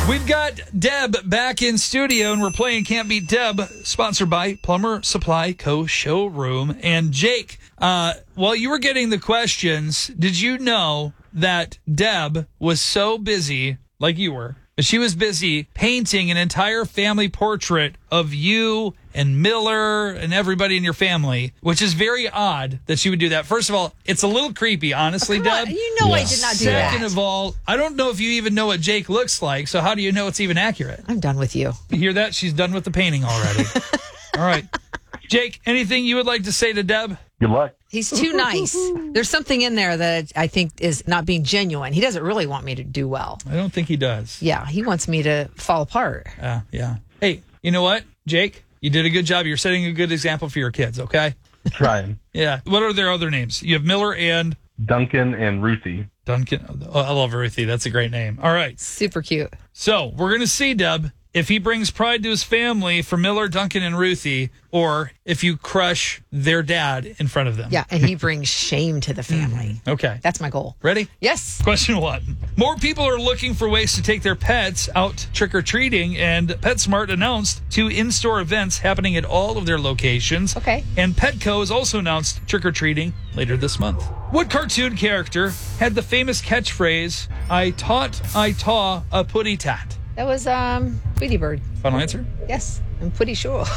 We've got Deb back in studio, and we're playing Can't Beat Deb, sponsored by Plumber Supply Co. Showroom. And Jake, while you were getting the questions, did you know that Deb was so busy, like you were, she was busy painting an entire family portrait of you and Miller and everybody in your family, which is very odd that she would do that. First of all, it's a little creepy, honestly, Deb. You know I did not do that. Second of all, I don't know if you even know what Jake looks like, so how do you know it's even accurate? I'm done with you. You hear that? She's done with the painting already. All right. Jake, anything you would like to say to Deb? Good luck. He's too nice. There's something in there that I think is not being genuine. He doesn't really want me to do well. I don't think he does. Yeah, he wants me to fall apart. Yeah. Hey, you know what, Jake? You did a good job. You're setting a good example for your kids, okay? Trying. Yeah. What are their other names? You have Miller and... Duncan and Ruthie. Duncan. Oh, I love Ruthie. That's a great name. All right. Super cute. So we're going to see, Deb, if he brings pride to his family for Miller, Duncan, and Ruthie, or if you crush their dad in front of them. Yeah, and he brings shame to the family. Okay. That's my goal. Ready? Yes. Question 1. More people are looking for ways to take their pets out trick-or-treating, and PetSmart announced 2 in-store events happening at all of their locations. Okay. And Petco has also announced trick-or-treating later this month. What cartoon character had the famous catchphrase, I taw a putty tat? That was Tweety Bird. Final answer? Yes, I'm pretty sure.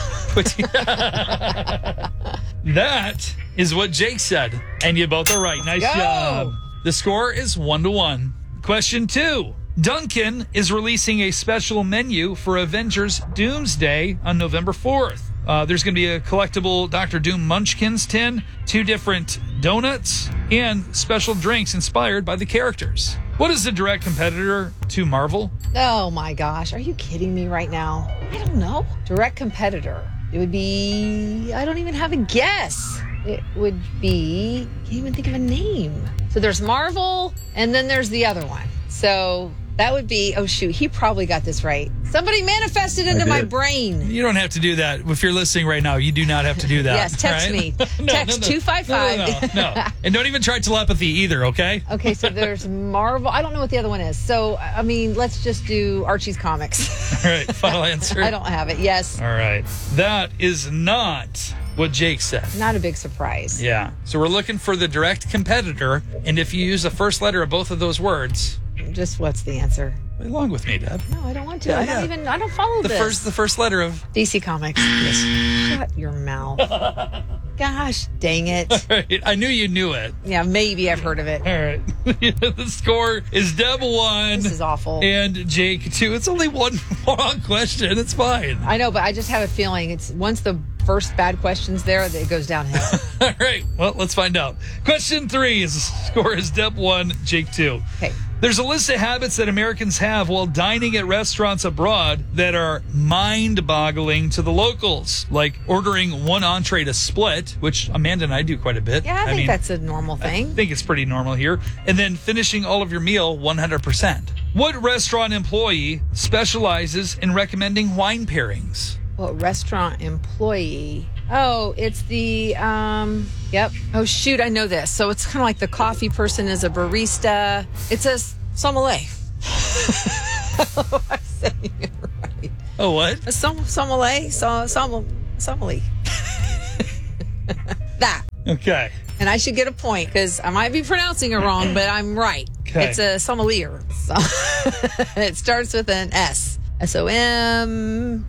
That is what Jake said. And you both are right. Nice job. The score is 1-1. Question 2. Duncan is releasing a special menu for Avengers Doomsday on November 4th. There's going to be a collectible Dr. Doom Munchkins tin, 2 different donuts, and special drinks inspired by the characters. What is the direct competitor to Marvel? Oh my gosh, are you kidding me right now? I don't know. Direct competitor. It would be, I don't even have a guess. It would be, can't even think of a name. So there's Marvel, and then there's the other one. So that would be, oh shoot, he probably got this right. Somebody manifested into my brain. You don't have to do that. If you're listening right now, you do not have to do that. Yes, text me. Text 255. No. And don't even try telepathy either, okay? Okay, so there's Marvel. I don't know what the other one is. So, I mean, let's just do Archie's Comics. All right, final answer. I don't have it. Yes. All right. That is not what Jake said. Not a big surprise. Yeah. So we're looking for the direct competitor, and if you use the first letter of both of those words... Just what's the answer? Play along with me, Deb. No, I don't want to. Yeah, I don't follow this. The first letter of... DC Comics. Yes. Shut your mouth. Gosh, dang it. All right. I knew you knew it. Yeah, maybe I've heard of it. All right. The score is Deb 1. This is awful. And Jake 2. It's only one wrong question. It's fine. I know, but I just have a feeling it's once the first bad question's there, it goes downhill. All right. Well, let's find out. Question 3 is score is Deb 1, Jake 2. Okay. There's a list of habits that Americans have while dining at restaurants abroad that are mind-boggling to the locals, like ordering one entree to split, which Amanda and I do quite a bit. Yeah, I think that's a normal thing. I think it's pretty normal here. And then finishing all of your meal 100%. What restaurant employee specializes in recommending wine pairings? Well, restaurant employee. Oh, it's the, yep. Oh, shoot, I know this. So it's kind of like the coffee person is a barista. It's a sommelier. I'm saying it right. Oh, what? A sommelier? Sommelier. That. Okay. And I should get a point because I might be pronouncing it wrong, but I'm right. Okay. It's a sommelier. So it starts with an S. SOMALIER.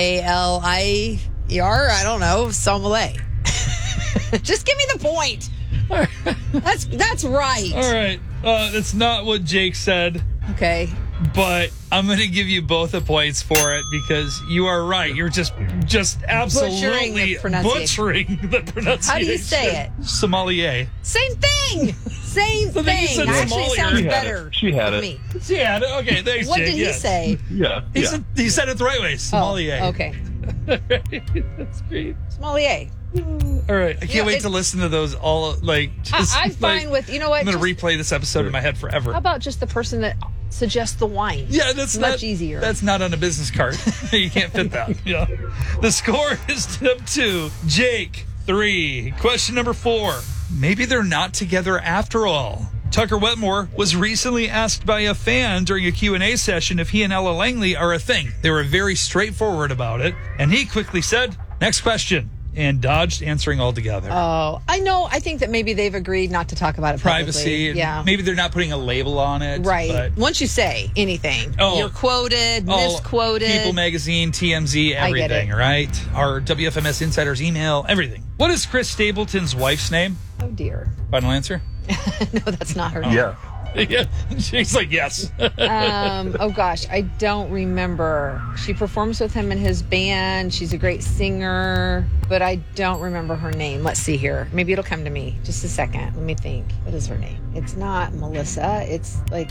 I don't know. Sommelier. Just give me the point. That's right. All right. That's not what Jake said. Okay. But I'm going to give you both the points for it because you are right. You're just absolutely butchering the pronunciation. How do you say it? Sommelier. Same thing. Same So then you thing. said Actually, sommelier. sounds She had better. it. She had for it. Me. She had it. Okay, thanks, What Jake. did he Yes. say? Yeah. He said it the right way. Sommelier. Oh, okay. That's great. Sommelier. All right. I can't wait to listen to those all. I'm fine with, you know what? I'm going to replay this episode in my head forever. How about just the person that suggests the wine? Yeah, that's much easier. That's not on a business card. You can't fit that. Yeah. The score is Deb 2, Jake 3. Question number 4. Maybe they're not together after all. Tucker Wetmore was recently asked by a fan during a Q&A session if he and Ella Langley are a thing. They were very straightforward about it, and he quickly said, "Next question," and dodged answering altogether. Oh, I know. I think that maybe they've agreed not to talk about it publicly. Privacy. Yeah. Maybe they're not putting a label on it. Right. But Once you say anything, you're quoted, misquoted. People Magazine, TMZ, I get everything, it. right? Our WFMS Insider's email, everything. What is Chris Stapleton's wife's name? Oh, dear. Final answer? No, that's not her name. Yeah. Yeah. She's like, yes. Oh, gosh. I don't remember. She performs with him in his band. She's a great singer, but I don't remember her name. Let's see here. Maybe it'll come to me. Just a second. Let me think. What is her name? It's not Melissa. It's like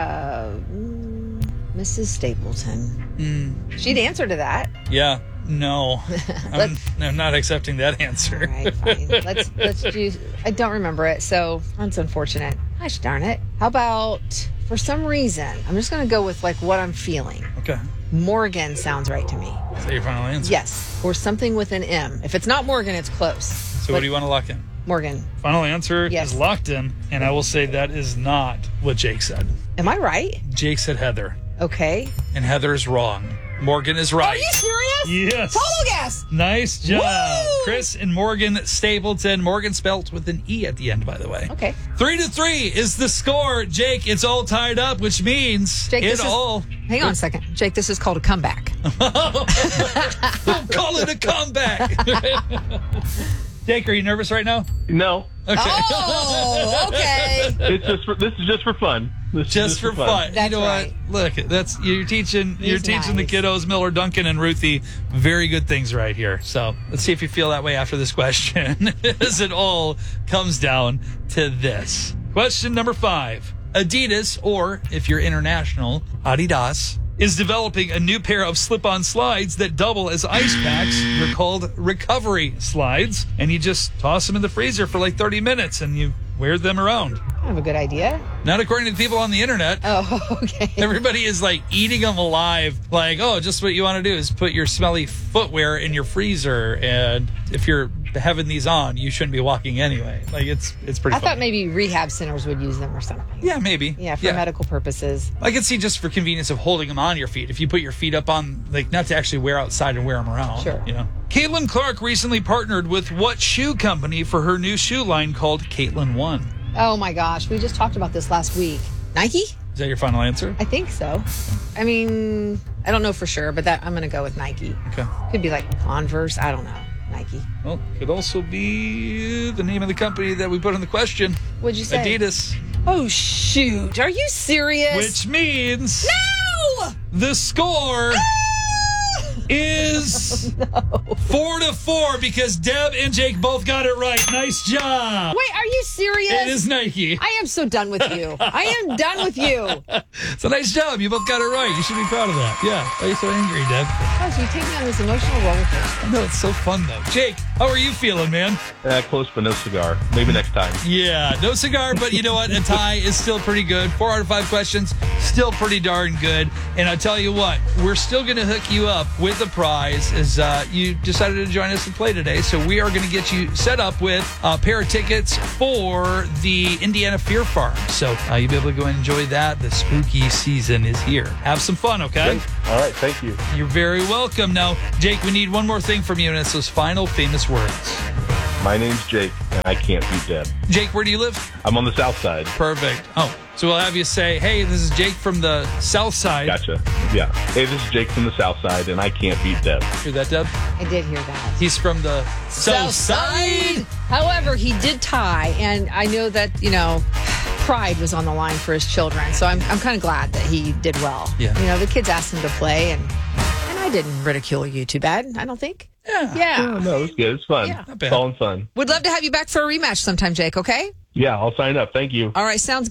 Mrs. Stapleton. She'd answer to that. Yeah. No. I'm not accepting that answer. All right, fine. Let's do. I don't remember it, so that's unfortunate. Gosh darn it. How about, for some reason, I'm just going to go with like what I'm feeling. Okay. Morgan sounds right to me. Is that your final answer? Yes, or something with an M. If it's not Morgan, it's close. So what do you want to lock in? Morgan. Final answer Yes. is locked in, and I will say that is not what Jake said. Am I right? Jake said Heather, Okay. and Heather is wrong. Morgan is right. Are you serious? Yes. Total guess. Nice job. Woo! Chris and Morgan Stapleton. Morgan spelt with an E at the end, by the way. Okay. 3-3 is the score. Jake, it's all tied up, which means Jake, hang on a second. Jake, this is called a comeback. We'll call it a comeback. Jake, are you nervous right now? No. Okay. Oh, okay. This is just for fun. This is Just for fun. That's you know right. what? Look, you're teaching the He's kiddos, nice. Miller, Duncan, and Ruthie, very good things right here. So let's see if you feel that way after this question, as it all comes down to this. Question number 5. Adidas, or if you're international, Adidas, is developing a new pair of slip-on slides that double as ice packs. They're called recovery slides, and you just toss them in the freezer for like 30 minutes, and you wear them around. I have a good idea. Not according to the people on the internet. Oh, okay. Everybody is like eating them alive. Like, oh, just what you want to do is put your smelly footwear in your freezer. And if you're having these on, you shouldn't be walking anyway. Like, it's pretty I funny. thought maybe rehab centers would use them or something. Yeah, maybe. Yeah, for medical purposes. I could see just for convenience of holding them on your feet. If you put your feet up on, like, not to actually wear outside and wear them around. Sure. You know. Caitlin Clark recently partnered with what shoe company for her new shoe line called Caitlin One? Oh my gosh, we just talked about this last week. Nike? Is that your final answer? I think so. I mean, I don't know for sure, but I'm going to go with Nike. Okay. Could be like Converse. I don't know. Nike. Well, could also be the name of the company that we put in the question. What'd you say? Adidas. Oh, shoot. Are you serious? Which means No! the score is 4-4 because Deb and Jake both got it right. Nice job. Wait, are you serious? It is Nike. I am so done with you. I am done with you. It's a nice job. You both got it right. You should be proud of that. Yeah. Why are you so angry, Deb? Gosh, you take me on this emotional roller coaster. No, it's so fun, though. Jake, how are you feeling, man? Close, but no cigar. Maybe next time. Yeah, no cigar, but you know what? A tie is still pretty good. 4 out of 5 questions, still pretty darn good. And I'll tell you what, we're still going to hook you up with a prize as you decided to join us to play today. So we are going to get you set up with a pair of tickets for the Indiana Fear Farm. So you'll be able to go and enjoy that. The spooky season is here. Have some fun, okay? Great. All right. Thank you. You're very welcome. Now, Jake, we need one more thing from you, and it's those final famous words. My name's Jake, and I can't beat Deb. Jake, where do you live? I'm on the south side. Perfect. Oh, so we'll have you say, hey, this is Jake from the south side. Gotcha. Yeah. Hey, this is Jake from the south side, and I can't beat Deb. Hear that, Deb? I did hear that. He's from the south side. However, he did tie, and I know that, pride was on the line for his children. So I'm kind of glad that he did well. Yeah. The kids asked him to play, and I didn't ridicule you too bad, I don't think. Yeah. Oh, no, it was good. It's fun. Yeah. Not bad. It's all in fun. Would love to have you back for a rematch sometime, Jake, okay? Yeah, I'll sign up. Thank you. All right, sounds